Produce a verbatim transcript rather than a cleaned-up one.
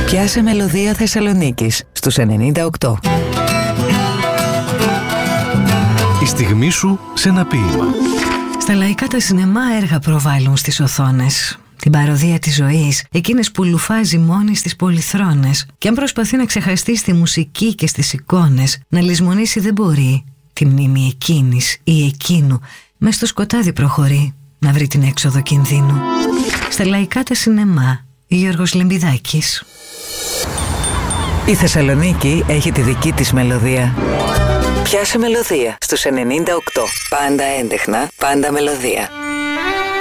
Πιάσε μελωδία Θεσσαλονίκης στους ενενήντα οκτώ. Η στιγμή σου σε ένα ποίημα. Στα λαϊκά τα σινεμά έργα προβάλλουν στις οθόνες. Την παροδία της ζωής, εκείνες που λουφάζει μόνη στις πολυθρόνες. Και αν προσπαθεί να ξεχαστεί στη μουσική και στις εικόνες, να λησμονήσει δεν μπορεί τη μνήμη εκείνης ή εκείνου. Μες στο σκοτάδι προχωρεί να βρει την έξοδο κινδύνου. Στα λαϊκά τα σινεμά, Γιώργος Λεμπιδάκης. Η Θεσσαλονίκη έχει τη δική της μελωδία. Πιάσε μελωδία στους ενενήντα οκτώ. Πάντα έντεχνα, πάντα μελωδία.